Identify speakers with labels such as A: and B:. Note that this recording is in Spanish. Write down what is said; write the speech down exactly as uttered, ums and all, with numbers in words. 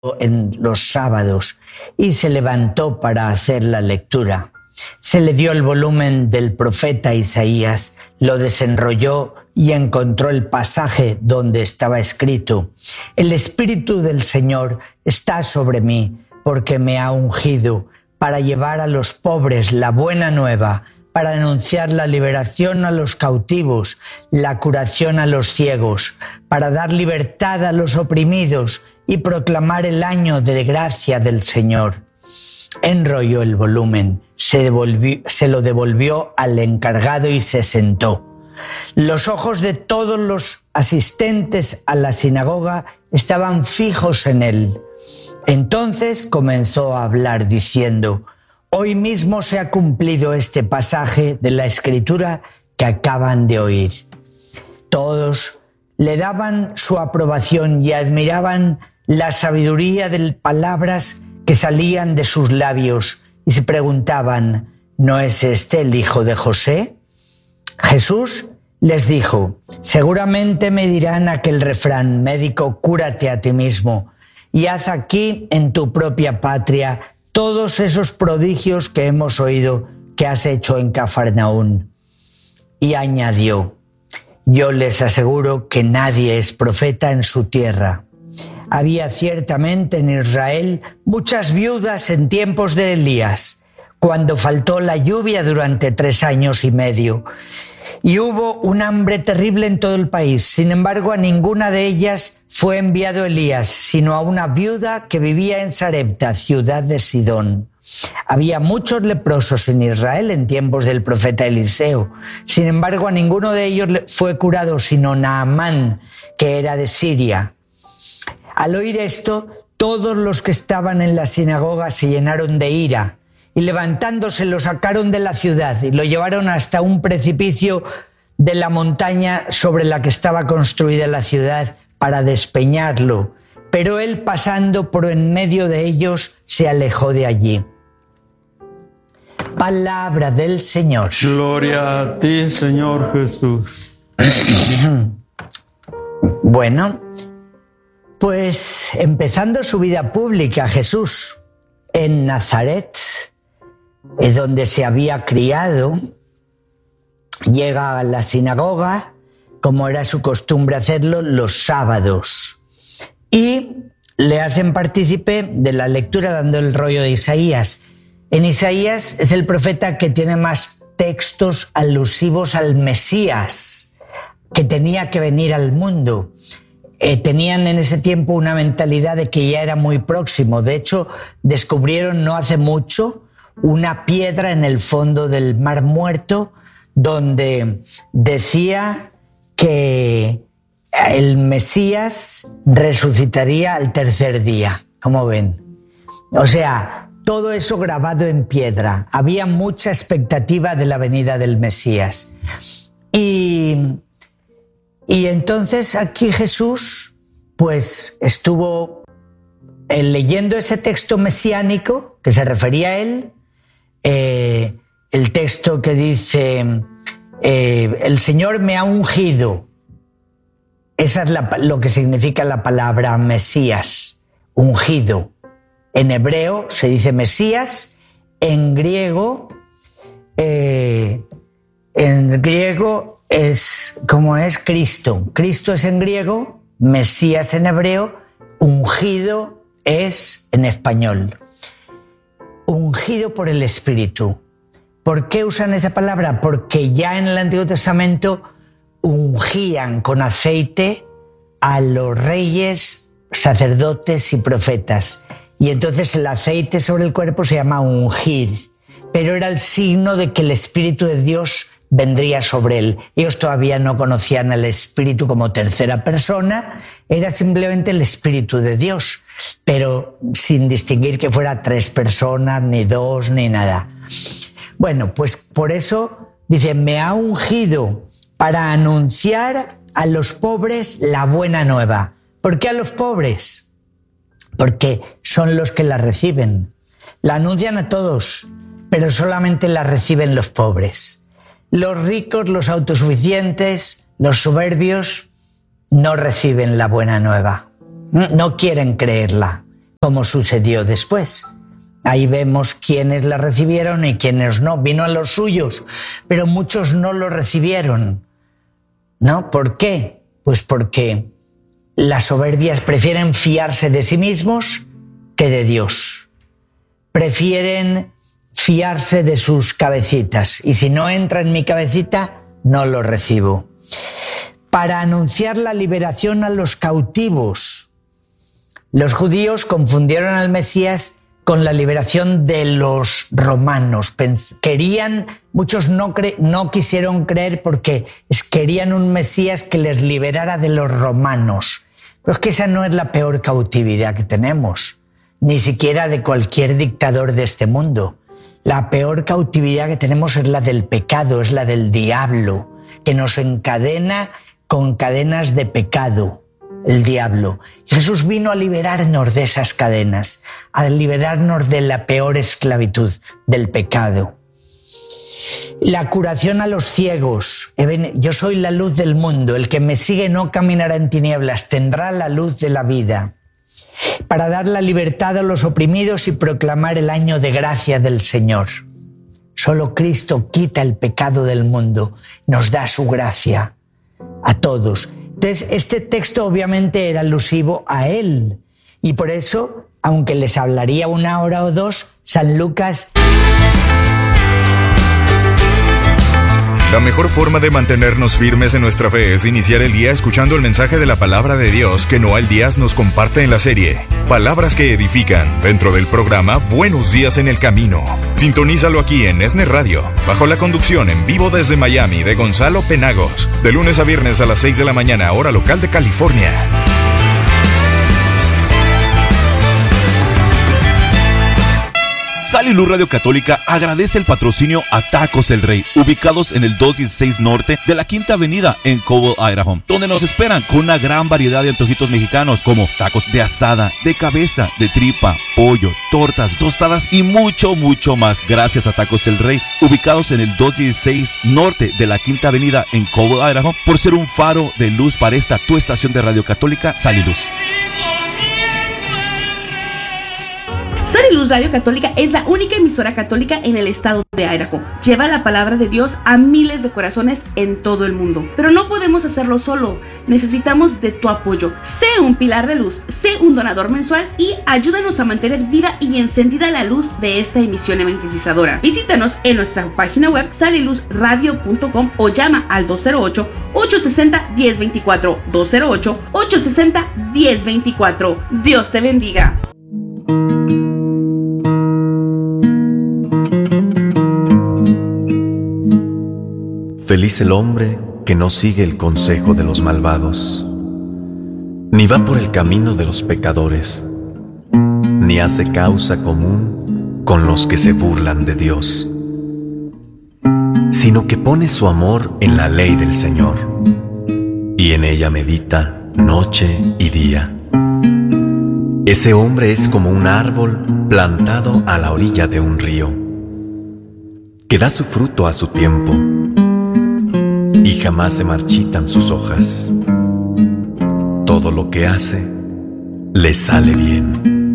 A: en los sábados y se levantó para hacer la lectura. Se le dio el volumen del profeta Isaías, lo desenrolló y encontró el pasaje donde estaba escrito: El Espíritu del Señor está sobre mí, porque me ha ungido para llevar a los pobres la buena nueva, para anunciar la liberación a los cautivos, la curación a los ciegos, para dar libertad a los oprimidos y proclamar el año de gracia del Señor. Enrolló el volumen, se, devolvió, se lo devolvió al encargado y se sentó. Los ojos de todos los asistentes a la sinagoga estaban fijos en él. Entonces comenzó a hablar diciendo: Hoy mismo se ha cumplido este pasaje de la Escritura que acaban de oír. Todos le daban su aprobación y admiraban la sabiduría de palabras que salían de sus labios y se preguntaban: ¿no es este el hijo de José? Jesús les dijo: seguramente me dirán aquel refrán: médico, cúrate a ti mismo y haz aquí en tu propia patria todos esos prodigios que hemos oído que has hecho en Cafarnaún. Y añadió: yo les aseguro que nadie es profeta en su tierra. Había ciertamente en Israel muchas viudas en tiempos de Elías, cuando faltó la lluvia durante tres años y medio. Y hubo un hambre terrible en todo el país. Sin embargo, a ninguna de ellas fue enviado Elías, sino a una viuda que vivía en Sarepta, ciudad de Sidón. Había muchos leprosos en Israel en tiempos del profeta Eliseo. Sin embargo, a ninguno de ellos fue curado, sino Naamán, que era de Siria. Al oír esto, todos los que estaban en la sinagoga se llenaron de ira y levantándose lo sacaron de la ciudad y lo llevaron hasta un precipicio de la montaña sobre la que estaba construida la ciudad para despeñarlo. Pero él, pasando por en medio de ellos, se alejó de allí. Palabra del Señor.
B: Gloria a ti, Señor Jesús.
A: Bueno, pues empezando su vida pública, Jesús en Nazaret, es donde se había criado, llega a la sinagoga, como era su costumbre hacerlo, los sábados, y le hacen partícipe de la lectura dando el rollo de Isaías. En Isaías es el profeta que tiene más textos alusivos al Mesías, que tenía que venir al mundo. Eh, tenían en ese tiempo una mentalidad de que ya era muy próximo. De hecho, descubrieron no hace mucho una piedra en el fondo del Mar Muerto donde decía que el Mesías resucitaría al tercer día. ¿Cómo ven? O sea, todo eso grabado en piedra. Había mucha expectativa de la venida del Mesías. Y, y entonces aquí Jesús pues estuvo eh, leyendo ese texto mesiánico que se refería a él. Eh, el texto que dice eh, el Señor me ha ungido. Esa es la, lo que significa la palabra Mesías, ungido. En hebreo se dice Mesías, en griego eh, en griego es como es Cristo. Cristo es en griego, Mesías en hebreo, ungido es en español. Ungido por el Espíritu. ¿Por qué usan esa palabra? Porque ya en el Antiguo Testamento ungían con aceite a los reyes, sacerdotes y profetas. Y entonces el aceite sobre el cuerpo se llama ungir. Pero era el signo de que el Espíritu de Dios vendría sobre él. Ellos todavía no conocían al Espíritu como tercera persona, era simplemente el Espíritu de Dios, pero sin distinguir que fuera tres personas, ni dos, ni nada. Bueno, pues por eso dice, me ha ungido para anunciar a los pobres la buena nueva. ¿Por qué a los pobres? Porque son los que la reciben. La anuncian a todos, pero solamente la reciben los pobres. Los ricos, los autosuficientes, los soberbios no reciben la buena nueva, no quieren creerla. como sucedió después. Ahí vemos quiénes la recibieron y quiénes no. Vino a los suyos, pero muchos no lo recibieron. ¿No? ¿Por qué? Pues porque las soberbias prefieren fiarse de sí mismos que de Dios. Prefieren fiarse de sus cabecitas. Y si no entra en mi cabecita, no lo recibo. Para anunciar la liberación a los cautivos, los judíos confundieron al Mesías con la liberación de los romanos. Pens- querían, muchos no, cre- no quisieron creer porque querían un Mesías que les liberara de los romanos. Pero es que esa no es la peor cautividad que tenemos, ni siquiera de cualquier dictador de este mundo. La peor cautividad que tenemos es la del pecado, es la del diablo, que nos encadena con cadenas de pecado. El diablo. Jesús vino a liberarnos de esas cadenas, a liberarnos de la peor esclavitud, del pecado. La curación a los ciegos. Yo soy la luz del mundo, el que me sigue no caminará en tinieblas, tendrá la luz de la vida. Para dar la libertad a los oprimidos y proclamar el año de gracia del Señor. Solo Cristo quita el pecado del mundo, nos da su gracia a todos. Entonces, este texto obviamente era alusivo a él. Y por eso, aunque les hablaría una hora o dos, San Lucas...
C: La mejor forma de mantenernos firmes en nuestra fe es iniciar el día escuchando el mensaje de la palabra de Dios que Noel Díaz nos comparte en la serie Palabras que Edifican, dentro del programa Buenos Días en el Camino. Sintonízalo aquí en ESNE Radio, bajo la conducción en vivo desde Miami de Gonzalo Penagos, de lunes a viernes a las seis de la mañana, hora local de California.
D: Sal y Luz Radio Católica agradece el patrocinio a Tacos El Rey, ubicados en el doscientos dieciséis Norte de la Quinta Avenida en Cobble, Idaho, donde nos esperan con una gran variedad de antojitos mexicanos como tacos de asada, de cabeza, de tripa, pollo, tortas, tostadas y mucho, mucho más. Gracias a Tacos El Rey, ubicados en el doscientos dieciséis Norte de la Quinta Avenida en Cobble, Idaho, por ser un faro de luz para esta tu estación de Radio Católica, Sal y Luz.
E: Sal y Luz Radio Católica es la única emisora católica en el estado de Idaho. Lleva la palabra de Dios a miles de corazones en todo el mundo. Pero no podemos hacerlo solo. Necesitamos de tu apoyo. Sé un pilar de luz, sé un donador mensual y ayúdanos a mantener viva y encendida la luz de esta emisión evangelizadora. Visítanos en nuestra página web sal y luz radio punto com o llama al dos cero ocho, ocho seis cero, uno cero dos cuatro, dos cero ocho, ocho seis cero, uno cero dos cuatro. Dios te bendiga.
F: Feliz el hombre que no sigue el consejo de los malvados, ni va por el camino de los pecadores, ni hace causa común con los que se burlan de Dios, sino que pone su amor en la ley del Señor, y en ella medita noche y día. Ese hombre es como un árbol plantado a la orilla de un río, que da su fruto a su tiempo, y jamás se marchitan sus hojas. Todo lo que hace le sale bien.